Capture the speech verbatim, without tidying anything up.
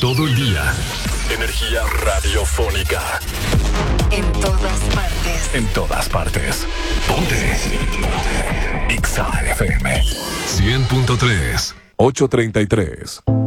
todo el día. Energía radiofónica. En todas partes. En todas partes. Ponte. Ponte. X A F M. cien punto tres. ocho treinta y tres.